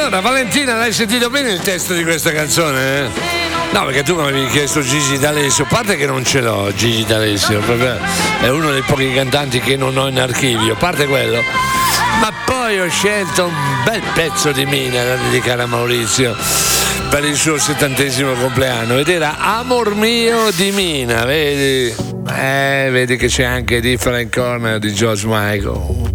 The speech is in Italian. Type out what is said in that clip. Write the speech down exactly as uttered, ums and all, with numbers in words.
Allora, Valentina, l'hai sentito bene il testo di questa canzone? Eh? No, perché tu mi avevi chiesto Gigi D'Alessio, a parte che non ce l'ho Gigi D'Alessio, proprio è uno dei pochi cantanti che non ho in archivio, a parte quello, ma poi ho scelto un bel pezzo di Mina da dedicare a Maurizio per il suo settantesimo compleanno ed era Amor mio di Mina, vedi? Eh, vedi che c'è anche Different Corner di George Michael.